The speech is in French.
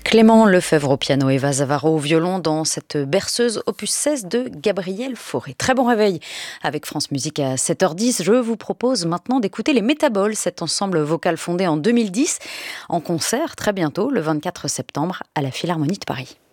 Clément Lefebvre au piano, Eva Zavaro au violon dans cette berceuse opus 16 de Gabriel Fauré. Très bon réveil avec France Musique à 7h10. Je vous propose maintenant d'écouter les Métaboles, cet ensemble vocal fondé en 2010 en concert très bientôt, le 24 septembre, à la Philharmonie de Paris.